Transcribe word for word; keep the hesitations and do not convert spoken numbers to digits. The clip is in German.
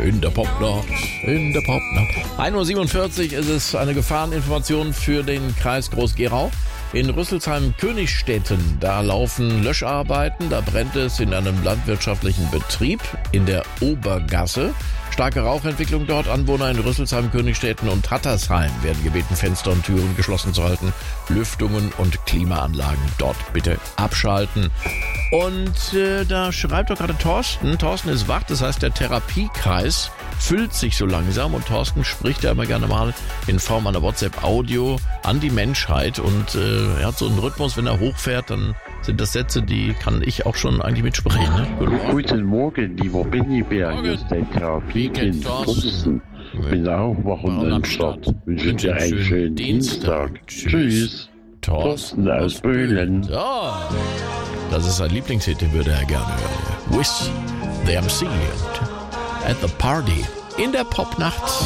In der Popnacht, in der Popnacht. ein Uhr siebenundvierzig ist es, eine Gefahreninformation für den Kreis Groß-Gerau. In Rüsselsheim-Königstetten, da laufen Löscharbeiten, da brennt es in einem landwirtschaftlichen Betrieb in der Obergasse. Starke Rauchentwicklung dort. Anwohner in Rüsselsheim-Königstetten und Hattersheim werden gebeten, Fenster und Türen geschlossen zu halten. Lüftungen und Klimaanlagen dort bitte abschalten. Und äh, da schreibt doch gerade Thorsten. Thorsten ist wach, das heißt, der Therapiekreis füllt sich so langsam. Und Thorsten spricht ja immer gerne mal in Form einer WhatsApp-Audio an die Menschheit. Und äh, er hat so einen Rhythmus, wenn er hochfährt, dann sind das Sätze, die kann ich auch schon eigentlich mitsprechen. Ne? Guten Morgen. Guten Morgen, lieber Benny-Bär. Hier ist der Therapiekind Thorsten. Bin auch wach und am Start. Wünsche dir einen schönen Dienstag. Tschüss. Thorsten aus Böhlen. So, das ist sein Lieblingshit, den würde er gerne hören. With the M C at the Party in der Popnacht.